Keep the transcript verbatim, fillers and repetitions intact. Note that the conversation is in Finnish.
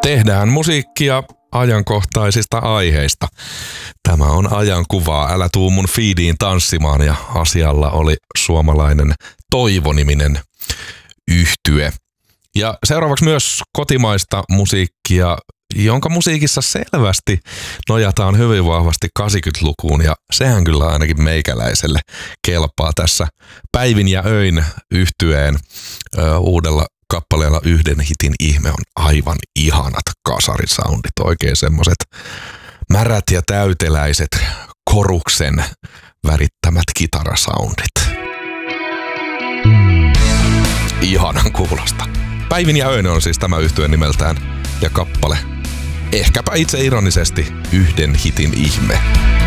Tehdään musiikkia ajankohtaisista aiheista. Tämä on ajankuvaa. Älä tuu mun feediin tanssimaan, ja asialla oli suomalainen Toivo-niminen yhtye. Ja seuraavaksi myös kotimaista musiikkia, jonka musiikissa selvästi nojataan hyvin vahvasti kahdeksankymmentälukuun, ja sehän kyllä ainakin meikäläiselle kelpaa tässä Päivin ja öin yhtyeen ö, uudella kappaleella Yhden hitin ihme on aivan ihanat kasarisoundit, oikein semmoset märät ja täyteläiset koruksen värittämät kitarasoundit. Ihanan kuulosta. Päivin ja öin on siis tämä yhtye nimeltään, ja kappale ehkäpä itse ironisesti Yhden hitin ihme.